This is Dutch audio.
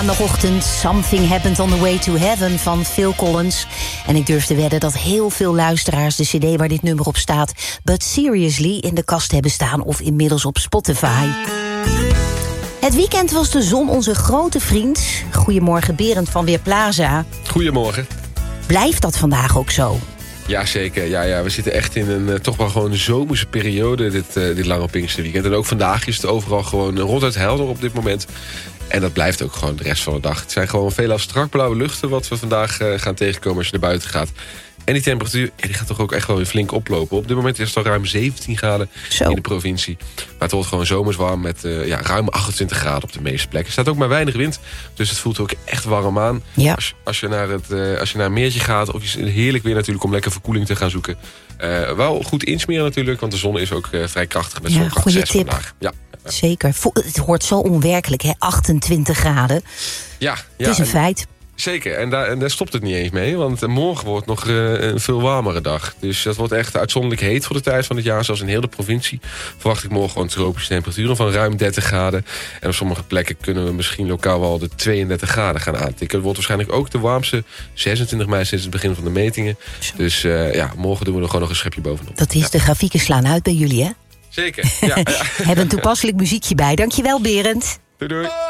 Maandagochtend Something Happened on the Way to Heaven van Phil Collins. En ik durf te wedden dat heel veel luisteraars de cd waar dit nummer op staat, But Seriously, in de kast hebben staan of inmiddels op Spotify. Het weekend was de zon onze grote vriend. Goedemorgen Berend van Weerplaza. Goedemorgen. Blijft dat vandaag ook zo? Jazeker, ja, we zitten echt in een toch wel gewoon zomerse periode dit lange Pinksterweekend. En ook vandaag is het overal gewoon ronduit helder op dit moment. En dat blijft ook gewoon de rest van de dag. Het zijn gewoon veelal strak blauwe luchten wat we vandaag gaan tegenkomen als je naar buiten gaat. En die temperatuur die gaat toch ook echt wel weer flink oplopen. Op dit moment is het al ruim 17 graden in de provincie. Maar het wordt gewoon zomers warm met ruim 28 graden op de meeste plekken. Er staat ook maar weinig wind, dus het voelt ook echt warm aan. Ja. Als je naar een meertje gaat, of je heerlijk weer natuurlijk om lekker verkoeling te gaan zoeken. Wel goed insmeren natuurlijk, want de zon is ook vrij krachtig met zonkracht 6 vandaag. Ja. Zeker. Het hoort zo onwerkelijk, hè? 28 graden. Ja, het is een feit. Zeker, en daar stopt het niet eens mee. Want morgen wordt nog een veel warmere dag. Dus dat wordt echt uitzonderlijk heet voor de tijd van het jaar. Zelfs in heel de provincie verwacht ik morgen gewoon tropische temperaturen van ruim 30 graden. En op sommige plekken kunnen we misschien lokaal wel de 32 graden gaan aantikken. Het wordt waarschijnlijk ook de warmste 26 mei sinds het begin van de metingen. Dus morgen doen we er gewoon nog een schepje bovenop. Dat is de grafieken slaan uit bij jullie, hè? Zeker, ja. Hebben een toepasselijk muziekje bij. Dankjewel, Berend. Doei.